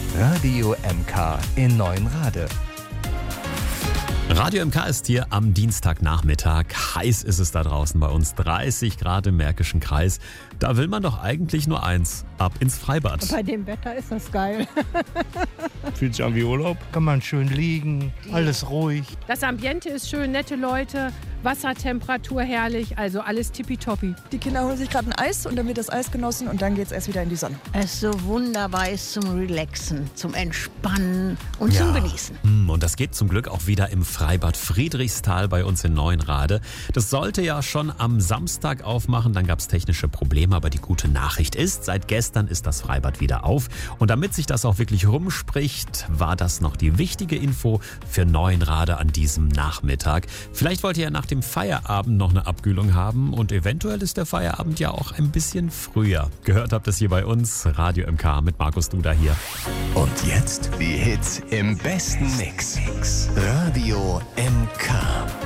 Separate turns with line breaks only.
Radio MK in Neuenrade.
Radio MK ist hier am Dienstagnachmittag. Heiß ist es da draußen bei uns. 30 Grad im Märkischen Kreis. Da will man doch eigentlich nur eins: ab ins Freibad.
Bei dem Wetter ist das geil.
Fühlt sich an wie Urlaub.
Kann man schön liegen, alles ruhig.
Das Ambiente ist schön, nette Leute, Wassertemperatur herrlich, also alles tippitoppi.
Die Kinder holen sich gerade ein Eis und dann wird das Eis genossen und dann geht es erst wieder in die Sonne.
Es so wunderbar ist zum Relaxen, zum Entspannen und zum Genießen.
Und das geht zum Glück auch wieder im Freibad Friedrichsthal bei uns in Neuenrade. Das sollte ja schon am Samstag aufmachen, dann gab es technische Probleme, aber die gute Nachricht ist, seit gestern ist das Freibad wieder auf. Und damit sich das auch wirklich rumspricht, war das noch die wichtige Info für Neuenrade an diesem Nachmittag. Vielleicht wollt ihr ja nach dem Feierabend noch eine Abkühlung haben und eventuell ist der Feierabend ja auch ein bisschen früher. Gehört habt ihr es hier bei uns, Radio MK mit Markus Duda hier.
Und jetzt die Hits im besten Mix. Radio MK.